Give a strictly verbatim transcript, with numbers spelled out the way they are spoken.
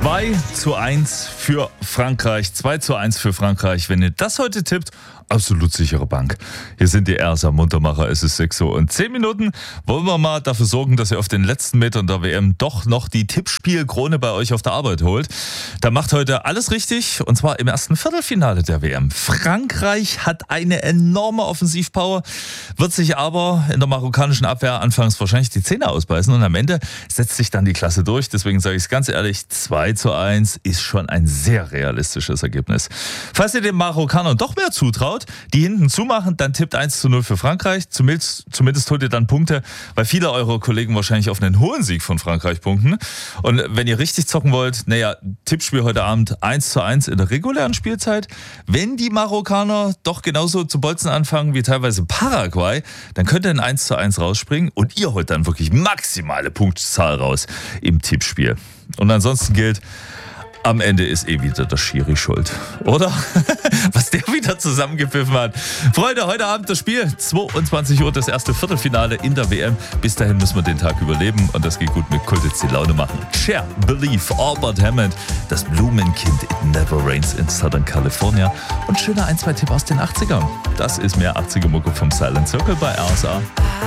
zwei zu eins für Frankreich. zwei zu eins für Frankreich. Wenn ihr das heute tippt, absolut sichere Bank. Hier sind die Ersa Muntermacher. Es ist sechs Uhr und zehn Minuten. Wollen wir mal dafür sorgen, dass ihr auf den letzten Metern der W M doch noch die Tippspielkrone bei euch auf der Arbeit holt. Da macht heute alles richtig, und zwar im ersten Viertelfinale der W M. Frankreich hat eine enorme Offensivpower, wird sich aber in der marokkanischen Abwehr anfangs wahrscheinlich die Zähne ausbeißen, und am Ende setzt sich dann die Klasse durch. Deswegen sage ich es ganz ehrlich, zwei zu eins ist schon ein sehr realistisches Ergebnis. Falls ihr den Marokkanern doch mehr zutraut, die hinten zumachen, dann tippt eins zu null für Frankreich. Zumindest, zumindest holt ihr dann Punkte, weil viele eurer Kollegen wahrscheinlich auf einen hohen Sieg von Frankreich punkten. Und wenn ihr richtig zocken wollt, naja, Tippspiel heute Abend eins zu eins in der regulären Spielzeit. Wenn die Marokkaner doch genauso zu bolzen anfangen wie teilweise Paraguay, dann könnt ihr ein eins zu eins rausspringen und ihr holt dann wirklich maximale Punktzahl raus im Tippspiel. Und ansonsten gilt, am Ende ist eh wieder der Schiri schuld, oder? Was der wieder zusammengepfiffen hat. Freunde, heute Abend das Spiel, zweiundzwanzig Uhr, das erste Viertelfinale in der W M. Bis dahin müssen wir den Tag überleben, und das geht gut mit Kult jetzt die Laune machen. Cher, Believe, Albert Hammond, das Blumenkind, It Never Rains in Southern California, und schöner ein, zwei Tipp aus den achtzigern. Das ist mehr achtziger Mucke vom Silent Circle bei R S A.